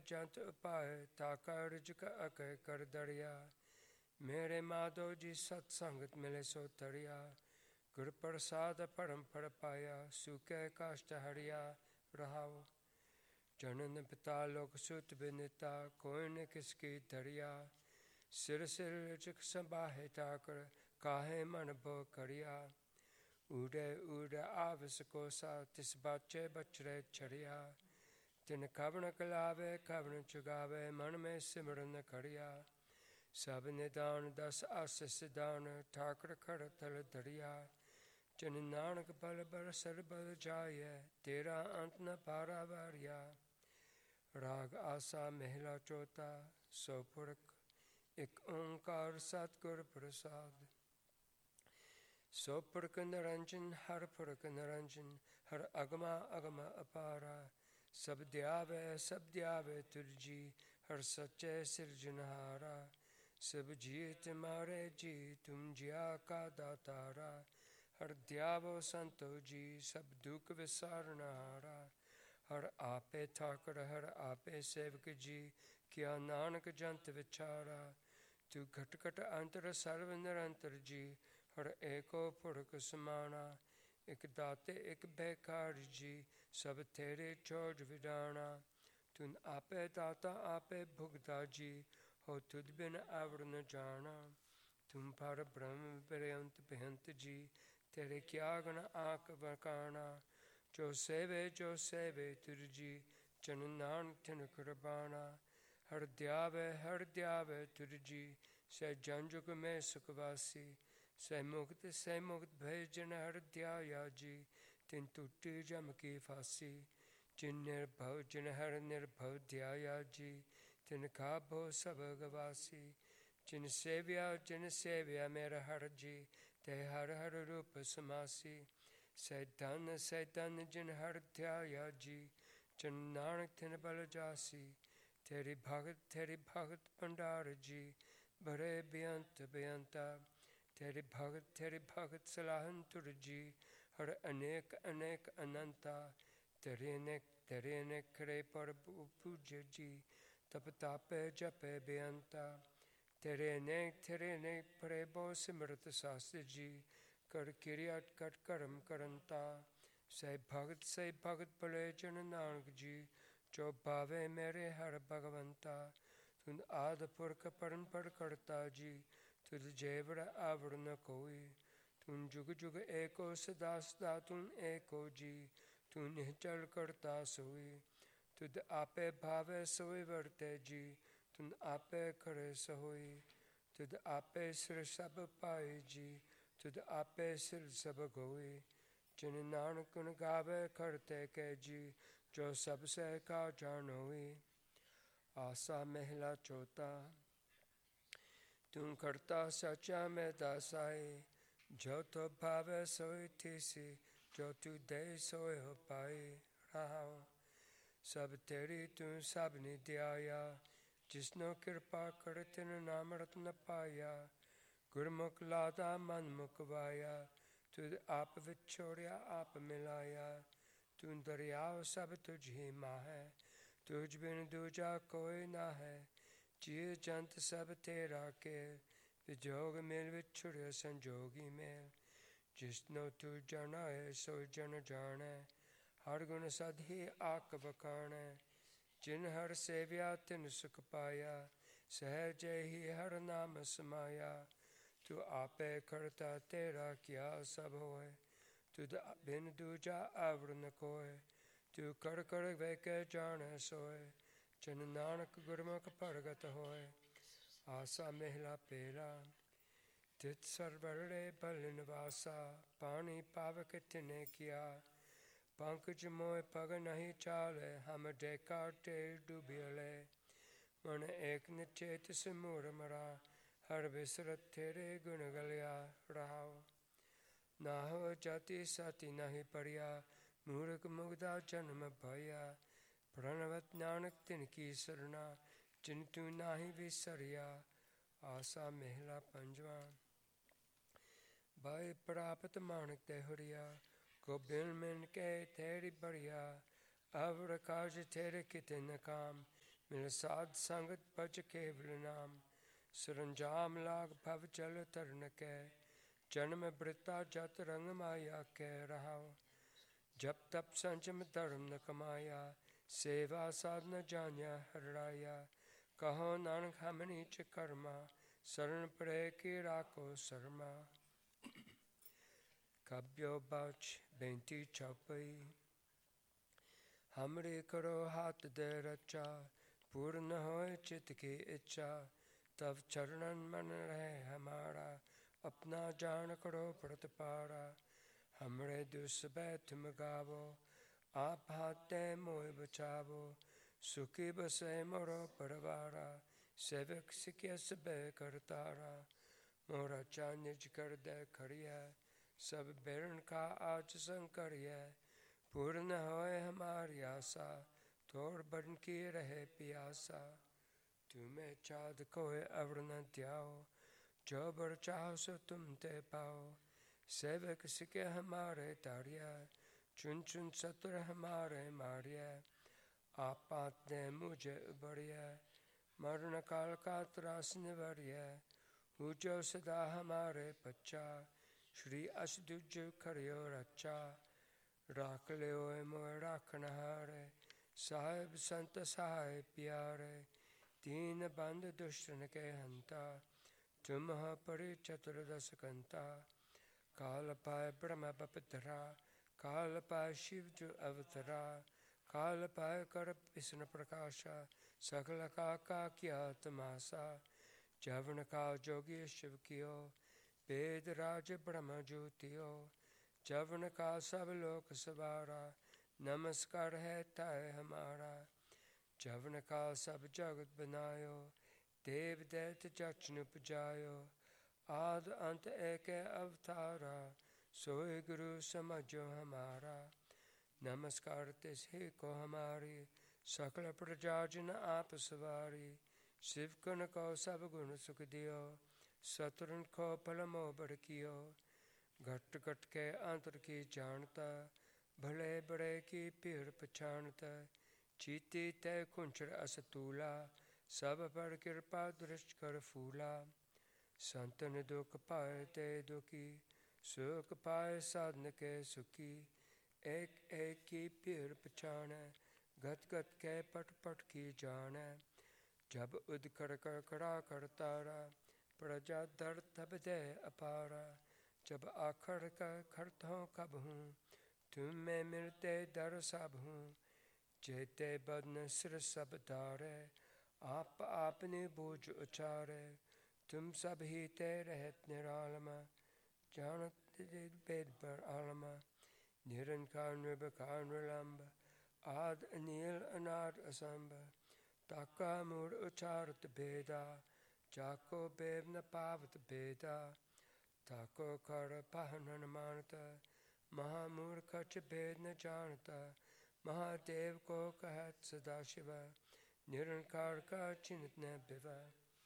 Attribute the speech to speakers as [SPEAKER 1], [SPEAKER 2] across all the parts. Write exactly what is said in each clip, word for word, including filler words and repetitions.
[SPEAKER 1] ਜੰਤ ਉਪਾਏ, ਤਾਕਾ ਰਿਜਕ ਅਕੈ ਕਰ ਦਰਿਆ। ਮੇਰੇ ਮਾਧੋ ਜੀ ਸਤ ਸੰਗਤ ਮਿਲੇ ਸੋ ਤਰਿਆ, ਗੁਰ ਪ੍ਰਸਾਦ ਪਰਮ ਫਲ ਪਾਇਆ, ਸੁਖੈ ਕਾਸ਼ਟ ਹਰਿਆ ਰਹਾਉ। ਜਨਨ ਪਿਤਾ ਲੋਕ ਸੁਤ ਬਿਨਿਤਾ, ਕੋਈ ਨ ਕਿਸ ਕੀ ਧਰਿਆ। ਸਿਰ ਸਿਰ ਰਿਜਕ ਸੰਭਾਹੇ ਠਾਕੁਰ, ਕਾਹੇ ਮਨ ਭੋ ਕਰਿਆ। ਊੜੇ ਊੜੇ ਆਵਸ ਕੋਸਾ, ਤਿਸ ਬਾਚੇ ਬਚਰੇ ਛੜਿਆ। ਤਿਨ ਕਵਣ ਕਲਾਵੇ ਕਵਣ ਚੁਗਾਵੇ, ਮਨ ਮੇ ਸਿਮਰਨ ਕਰਿਆ। ਸਭ ਨਿਦਾਨ ਦਸ ਆਸਿਸ ਦਾਨ, ਠਾਕੁਰ ਖੜ ਤਲ ਧਰਿਆ। ਜਿਨ ਨਾਨਕ ਬਲ ਬਲ ਸਰ ਬਲ ਜਾਇਐ, ਤੇਰਾ ਅੰਤ ਨ ਪਾਰਾ ਵਾਰਿਆ। ਰਾਗ ਆਸਾ ਮਹਿਲਾ ਚੌਥਾ। ਸੋ ਪੁਰਖ ਇਕ ਓਂਕਾਰ ਸਤਿਗੁਰ ਪ੍ਰਸਾਦ। ਸੋ ਪੁਰਖ ਨਿਰੰਜਨ ਹਰ ਪੁਰਖ ਨਿਰੰਜਨ, ਹਰ ਅਗਮਾ ਅਗਮ ਅਪਾਰਾ। ਸਭ ਧਿਆਵੈ ਸਭ ਧਿਆਵੈ ਤੁਰ ਜੀ, ਹਰ ਸੱਚੇ ਸਿਰਜਨਹਾਰਾ। ਸਭ ਜੀ ਤੁਮਾਰੇ ਜੀ, ਤੁਮ ਜਿਆ ਕਾ ਦਾਤਾਰਾ। ਹਰ ਧਿਆਵੋ ਸੰਤੋ ਜੀ, ਸਭ ਦੁਖ ਵਿਸਾਰਨਹਾਰਾ। ਹਰ ਆਪੇ ਠਾਕੁਰ ਹਰ ਆਪੇ ਸੇਵਕ ਜੀ, ਕਿਆ ਨਾਨਕ ਜੰਤ ਵਿਚਾਰਾ। ਤੂੰ ਘਟ ਘਟ ਅੰਤਰ ਸਰਵ ਨਿਰੰਤਰ ਜੀ, ਹਰ ਏਕੋ ਪੁਰਖ ਸਮਾਣਾ। ਇਕ ਦਾਤੇ ਇਕ ਭੈਖਾਰੀ ਜੀ, ਸਭ ਤੇਰੇ ਚੋਜ ਵਿਡਾਣਾ। ਤੁਨ ਆਪੇ ਦਾਤਾ ਆਪੇ ਭੁਗਤਾ ਜੀ, ਹੋ ਤੁਧ ਬਿਨ ਅਵਰ ਨ ਜਾਣਾ। ਤੁਮ ਪਰ ਬ੍ਰਹਮ ਬੇਅੰਤ ਬੇਅੰਤ ਜੀ, ਤੇਰੇ ਕਿਆ ਗੁਣ ਆਖ ਬਖਾਣਾ। ਜੋ ਸੇਵੇ ਜੋ ਸੇਵੇ ਤੁਰ ਜੀ, ਜਨ ਨਾਨਕ ਤਿਨ ਕੁਰਬਾਨਾ। ਹਰ ਧਿਆਵੈ ਹਰ ਧਿਆਵੈ ਤੁਰ ਜੀ, ਸਹਿ ਜਨ ਜੁਗ ਮੈਂ ਸੁਖ ਵਾਸੀ। ਸਹਿ ਮੁਕਤ ਸਹਿ ਮੁਕਤ ਭੈ ਜਿਨ ਹਰ ਧਿਆਇਆ ਜੀ, ਤਿਨ ਟੁੱਟੀ ਜਮ ਕੀ ਫਾਸੀ। ਜਿਨ ਨਿਰਭਉ ਜਿਨ ਹਰ ਨਿਰਭਉ ਧਿਆਇਆ ਜੀ, ਤਿਨ ਖਾਭੋ ਸਭ ਗਵਾਸੀ। ਜਿਨ ਸੇਵਿਆ ਜਿਨ ਸੇਵਿਆ ਮੇਰਾ ਹਰ ਜੀ, ਤੇ ਹਰ ਹਰ ਰੂਪ ਸਮਾਸੀ। ਸਹਿ ਧਨ ਸਹਿ ਧਨ ਜਿਨ ਹਰ ਧਿਆਇਆ ਜੀ, ਜਨ ਨਾਨਕ ਤਿਨ ਬਲ ਜਾਸੀ। ਤੇਰੀ ਭਗਤ ਤੇਰੀ ਭਗਤ ਭੰਡਾਰ ਜੀ, ਭਰੇ ਬੇਅੰਤ ਬੇਅੰਤਾ। ਤੇਰੀ ਭਗਤ ਤੇਰੀ ਭਗਤ ਸਲਾਹਨ ਤੁਰ ਜੀ, ਹਰ ਅਨੇਕ ਅਨੇਕ ਅਨੰਤਾ। ਤੇਰੇ ਅਨੇਕ ਤੇਰੇ ਅਨੇਕ ਕਰੇ ਪਰ ਪੂਜੇ ਜੀ, ਤਪ ਤਾਪੇ ਜਪੇ ਬੇਅੰਤਾ। ਤੇਰੇ ਅਨੇਕ ਤੇਰੇ ਅਨੇਕ ਪਰੇ ਬਹੁ ਸਿਮਰਤ ਸਾਸਤ ਜੀ, ਕਰ ਕਿਰਿਆ ਕਟ ਕਰਮ ਕਰੰਤਾ। ਸਹਿ ਭਗਤ ਸਹਿ ਭਗਤ ਭਲੇ ਜਨ ਨਾਨਕ ਜੀ, ਜੋ ਭਾਵੇ ਮੇਰੇ ਹਰ ਭਗਵੰਤਾ। ਤੁਧ ਆਦਿ ਪੁਰਖ ਪਰਮ ਪੜ ਕਰਤਾ ਜੀ, ਤੁਧ ਜੇਵਰ ਆਵਰ ਨ ਕੋਈ। ਤੁਮ ਜੁਗ ਜੁਗ ਏਕੋ ਸਦਾ ਸਦਾ ਤੁਮ ਏਕੋ ਜੀ, ਤੂੰ ਨਿਹਚਲ ਕਰਤਾ ਸੋਈ। ਤੁਧ ਆਪੇ ਭਾਵੇ ਸੋਈ ਵਰਤੇ ਜੀ, ਤੁਧ ਆਪੇ ਕਰੇ ਸੋਈ। ਤੁਧ ਆਪੇ ਸਿਰ ਸਭ ਪਾਈ ਜੀ, ਤੁਧ ਆਪੇ ਸਿਰ ਸਭ ਗੋਈ। ਜਿਨ ਨਾਨਕ ਗੁਣ ਗਾਵੇ ਕਰਤੇ ਕੇ ਜੀ, ਜੋ ਸਭ ਸਹਿ ਕਾ ਜਾਣੋਈ। ਆਸਾ ਮਹਿਲਾ ਚੌਥਾ। ਤੂੰ ਕਰਤਾ ਸੱਚਾ ਮੈਂ ਦਾਸਾਈ, ਜੋ ਤੋ ਭਾਵੇ ਸੋਈ ਥੀਸੀ। ਜੋ ਤੂੰ ਦੇ ਸੋਇ ਹੋ ਪਾਈ ਰਹਾਉ। ਸਭ ਤੇਰੀ ਤੂੰ ਸਭ ਨੀ ਧਿਆਇਆ, ਜਿਸਨੋ ਕਿਰਪਾ ਕਰ ਤਿਨ ਨਾਮ ਰਤਨ ਪਾਇਆ। ਗੁਰਮੁਖ ਲਾਦਾ ਮਨ ਮੁਖ ਵਾਇਆ, ਤੁਧ ਆਪ ਵਿਛੋੜਿਆ ਆਪ ਮਿਲਾਇਆ। ਤੂੰ ਦਰਿਆਵ ਸਭ ਤੁਝ ਹੀ ਮਾਹੈ, ਤੁਝ ਬਿਨ ਦੂਜਾ ਕੋਈ ਨਾ ਹੈ। ਜੀਅ ਜੰਤ ਸਭ ਤੇਰਾ ਕੇ, ਵਿਜੋਗ ਮਿਲ ਵਿਛੁੜਿਆ ਸੰਜੋਗੀ ਮੇਲ। ਜਿਸਨੋ ਤੂੰ ਜਾਣਾਏ ਸੋ ਜਨ ਜਾਣੈ, ਹਰ ਗੁਣ ਸਦ ਹੀ ਆਖ ਬਖਾਣੈ। ਜਿਨ ਹਰ ਸੇਵਿਆ ਤਿਨ ਸੁਖ ਪਾਇਆ, ਸਹਿਜੇ ਹੀ ਹਰ ਨਾਮ ਸਮਾਇਆ। ਤੂੰ ਆਪੇ ਕਰਤਾ ਤੇਰਾ ਕਿਆ ਸਭ ਹੋਏ, ਤੁਧ ਬਿਨ ਦੂਜਾ ਆਵਰ ਨ ਕੋਇ। ਤੂੰ ਕਰ ਕਰ ਵੇਖੇ ਜਾਣੈ ਸੋਇ, ਜਨ ਨਾਨਕ ਗੁਰਮੁਖ ਪ੍ਰਗਟ ਹੋਏ। ਆਸਾ ਮਹਿਲਾ ਪਹਿਲਾ। ਤਿਤ ਸਰਵਰੇ ਭਲ ਨਿਵਾਸਾ, ਪਾਣੀ ਪਾਵਕ ਤਿਨੇ ਕੀਆ। ਪੰਕਜ ਮੋਇ ਪਗ ਨਹੀਂ ਚਾਲੇ, ਹਮ ਡੇਕਾ ਢੇਰ ਡੁਬਿਅਲੇ। ਮਨ ਏਕ ਨਿਚੇਤ ਸਿਮੂਰ ਮਰਾ, ਹਰ ਵਿਸਰਤ ਤੇਰੇ ਗੁਣ ਗਲਿਆ ਰਹਾਉ। ਨਾਹੋ ਜਾਤੀ ਸਾਤੀ ਨਹੀਂ ਪੜਿਆ, ਮੂਰਖ ਮੁਗਧਾ ਜਨਮ ਭਇਆ। ਪ੍ਰਣਵਤ ਨਾਨਕ ਤਿਨ ਕੀ ਸਰਣਾ, ਜਿਨ ਤੂੰ ਨਾਹੀ ਵਿਸਰਿਆ। ਆਸਾ ਮਹਿਲਾ ਪੰਜਵਾ। ਭਇ ਪ੍ਰਾਪਤ ਮਾਣਕ ਤੇ ਹੁਰੀਆ, ਗੋਬਿੰਦ ਮਿਲ ਕੇ ਤੇਰੀ ਬੜੀਆ। ਅਵਰ ਕਾਜ ਤੇਰੇ ਕਿਤੇ ਨ ਕਾਮ, मिल साध संगत भज केवल नाम, सरंजाम लाग भव जल तरन कै, जन्म वृता जत रंग माया कह रहाओ, जप तप संचम धर्म न कमाया, सेवा साधन जान्या हराया, कहो नानक हम नीच कर्मा, शरण परे की राखो शर्मा। कब्यो बाच बेंती चौपई, हमरे करो हाथ दे रचा, पूर्ण होए चित्त की इच्छा, तब चरणन मन रहे हमारा, अपना जान करो प्रतिपारा। हमरे दुष्बे तुम गावो, आप हाथे मोह बचावो, सुखी बसे मोरो परवारा, सेवक सिखे सबे करतारा। मोरा चानिज कर दे खड़िया, सब बेरन का आज संकरिया, पूर्ण होए हमारी आशा, तोड़ बन की रहे पियासा। तुम्हें चाँद कोई अवर न त्याओ, जो बर चाहो सो तुम ते पाओ, सेवक सिके हमारे तारिया, चुन चुन सतुर हमारे मारिया। आपात ने मुझे उबरिया, मरण काल का त्रास निवरिया, हूँ जो सदा हमारे पच्चा, श्री असदुज खरियो रच्चा। राख ले ओए मोए राखन हारे, साहेब संत सहाय प्यारे, तीन बंद दुष्टन के हंता, तुम हो परि चतुर्दश कंता। काल पाए ब्रह्म बपधरा, काल पाए शिव जो अवतरा, काल पाए कर विष्णु प्रकाशा, सकल का का किया तमाशा। जवन का जोगी शिव कियो, वेद राज ब्रह्म ज्योतियो, जवन का सब लोक सवारा, नमस्कार है ताय हमारा। जवन का सब जगत बनायो, देव दैत जचन उपजायो, आद अंत एक अवतारा, सोई गुरु समझो हमारा। नमस्कार तिसही को हमारी, सकल प्रजा जन आप सवारी, शिव कन को सब गुण सुख दियो, सतुरन को फल मोबर कियो। घट घट के अंतर की जानता, भले बड़े की पीर पछानता, चीती तय कुंचर असतूला, सब पर कृपा दृष्ट कर फूला। संतन दुख पाए ते दुखी, सुख पाए साधन के सुखी, एक एक की पीर पछाने, गत गत के पट पट की जाने। जब उद कर कर खड़ा करतारा, प्रजा दर तब दे अपारा, जब आखर का खर्त हो कब हूँ, तुम में मिलते दर सब हूँ। जेते बदन सिर सब धारे, आप आपने बोझ उचारे, तुम सब ही ते रहत निरालमा, जानत भेद पर आलमा। निरंकार निर्विकार निलंब, आद अनिल अनाद असंभ, ताका मूर उचारत भेदा, जाको बेव न पावत भेदा। ताको कर पहनन मानता, महामूर्ख च भेद न जानता, महादेव को कहत सदा शिवा, निरंकार का चिन्ह न बिवा।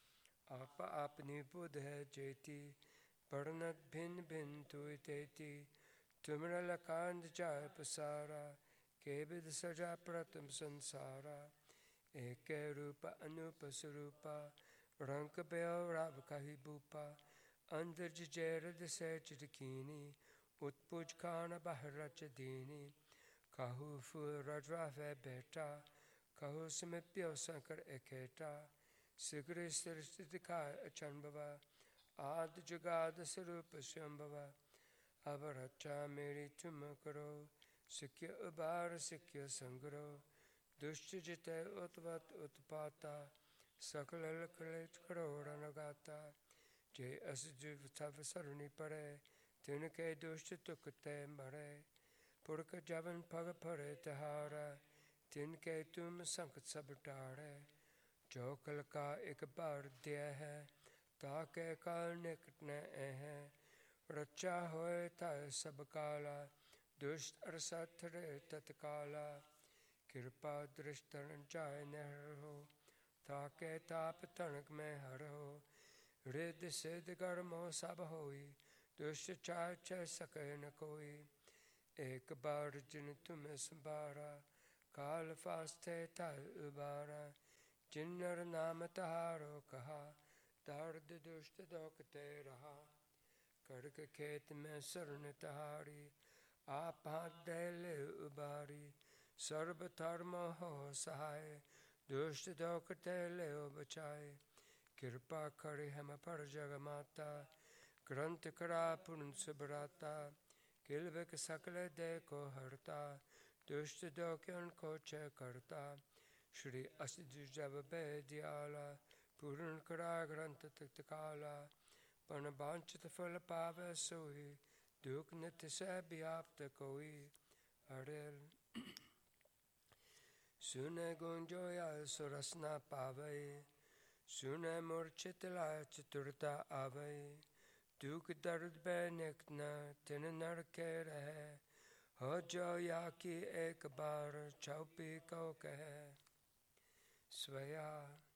[SPEAKER 1] आप अपनी बुध है जेती, वर्णत भिन्न भिन्न तुय तेती, तुमरा लकांद जाय पसारा, के विद सजा प्रथम संसारा। एक रूप अनूप स्वरूपा, रंग बेव राव कही भूपा, अंदर जैरद से चिरकीनी, उत्पुज खान बाहर रच दीनी। कहु फूल रजवा है बेटा, कहु समिप्यो संकर एकेटा, शीघ्र सृष्टि दिखाए अचंभवा, आद जुगाद स्वरूप स्वयंभवा। अब रचा मेरी तुम करो, सिक्य उबार सिक्य संग्रो, दुष्ट जिते उत्वत उत्पाता, सकल लखलित करो रणगाता। जे अस जीव तब सरणी पड़े, तिनके दुष्ट तुकते मरे, पुरख जवन पग फरे तहारा, तिनके तुम संकट सब टारे। जो कल का एक बार दिया है, ताके काल निकट न है, रचा होए ताय सब काला, दुष्ट अरसत रे तत्काला। कृपा दृष्टन जाय नहर हो, ताके ताप तनक में हर हो, रिद सिद्ध कर्मो सब होई, दुष्ट चाह चह सके न कोई। एक बार जिन तुम्हें संभारा, काल फास्ते ताय उबारा, जिन्नर नाम तहारो कहा, दर्द दुष्ट दोखते रहा। करक खेत में शरण तहारी, आप हाथ दे ले उबारी। सर्व धर्म हो सहाय, दुष्ट दोखते ले बचाए। कृपा करे हम पर जग माता, ग्रंथ करा पुण्य सुभराता। किलबिक सकल देखो हरता, दुष्ट दोखन को छय करता। श्री असिधु जब बेदयाला, पूर्ण करा ग्रंथ तत्काला। पन वांछित फल पावे सोई, दुख नित्य से व्याप्त कोई। हरे सुने गुंजो या सुरसना पावे, सुने मूर्छित लाय चतुरता आवे। दुख दर्द बैनिक न तिन नर के रहे, हो जो या की एक बार चौपी को कहे। स्वया